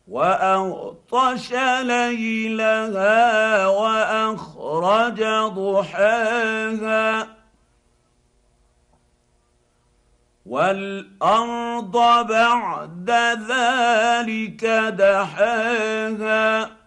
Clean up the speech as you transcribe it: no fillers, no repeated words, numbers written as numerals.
واغطش ليلها واخرج ضحاها والارض بعد ذلك دحاها